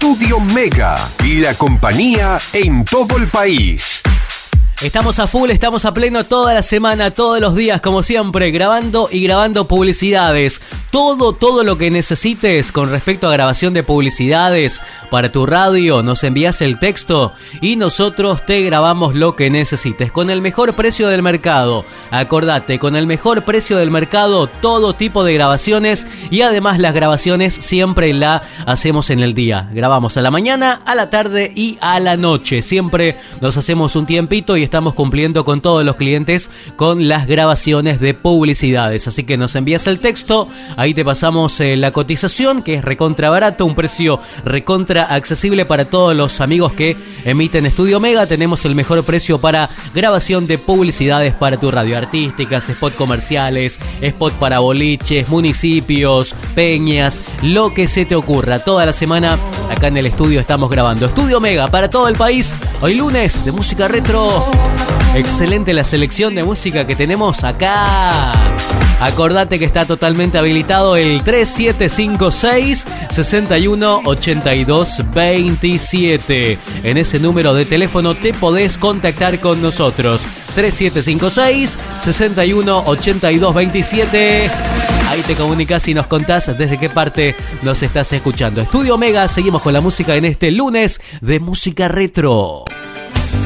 Estudio Mega y la compañía en todo el país. Estamos a full, estamos a pleno toda la semana, todos los días, como siempre, grabando y grabando publicidades. Todo lo que necesites con respecto a grabación de publicidades para tu radio, nos envías el texto y nosotros te grabamos lo que necesites con el mejor precio del mercado. Acordate, con el mejor precio del mercado, todo tipo de grabaciones y además las grabaciones siempre la hacemos en el día. Grabamos a la mañana, a la tarde y a la noche. Siempre nos hacemos un tiempito y estamos cumpliendo con todos los clientes con las grabaciones de publicidades. Así que nos envías el texto, ahí te pasamos la cotización, que es recontra barato, un precio recontra accesible para todos los amigos que emiten Estudio Mega. Tenemos el mejor precio para grabación de publicidades para tu radio, artísticas, spot comerciales, spot para boliches, municipios, peñas, lo que se te ocurra. Toda la semana acá en el estudio estamos grabando Estudio Mega para todo el país. Hoy lunes de música retro. Excelente la selección de música que tenemos acá. Acordate que está totalmente habilitado el 3756-618227. En ese número de teléfono te podés contactar con nosotros. 3756-618227. Ahí te comunicas y nos contás desde qué parte nos estás escuchando. Estudio Mega, seguimos con la música en este lunes de música retro.